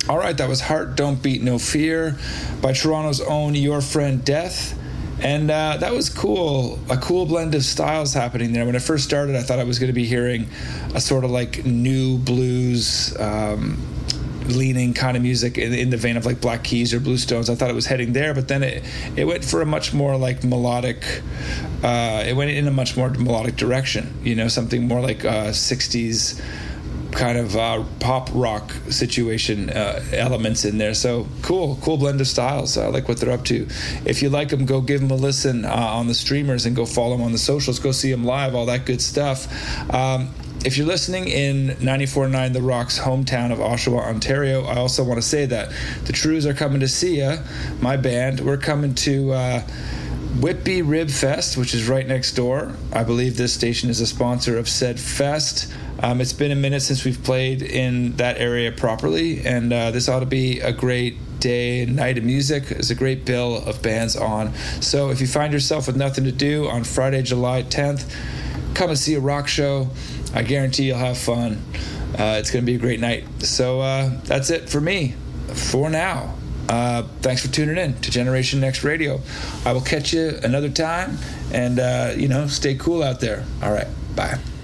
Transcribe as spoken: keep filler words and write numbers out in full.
All right, that was Heart Don't Beat No Fear by Toronto's own Your Friend Death. And uh, that was cool, a cool blend of styles happening there. When I first started, I thought I was going to be hearing a sort of like new blues um, leaning kind of music in, in the vein of like Black Keys or Bluestones. I thought it was heading there, but then it, it went for a much more like melodic, uh, it went in a much more melodic direction, you know, something more like uh, sixties kind of uh, pop rock situation uh, elements in there. So cool, cool blend of styles. I like what they're up to. If you like them, go give them a listen uh, on the streamers and go follow them on the socials. Go see them live, all that good stuff. Um, if you're listening in ninety-four point nine The Rock's hometown of Oshawa, Ontario, I also want to say that the Trews are coming to see ya, my band. We're coming to uh, Whitby Rib Fest, which is right next door. I believe this station is a sponsor of said fest. Um, it's been a minute since we've played in that area properly, and uh, this ought to be a great day and night of music. There's a great bill of bands on. So if you find yourself with nothing to do on Friday, July tenth, come and see a rock show. I guarantee you'll have fun. Uh, it's going to be a great night. So uh, that's it for me for now. Uh, thanks for tuning in to Generation Next Radio. I will catch you another time, and, uh, you know, stay cool out there. All right, bye.